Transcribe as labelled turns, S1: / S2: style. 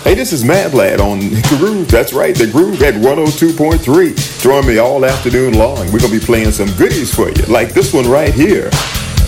S1: Hey, this is Mad Lad on Groove. That's right, the Groove at 102.3. Join me all afternoon long. We're going to be playing some goodies for you, like this one right here.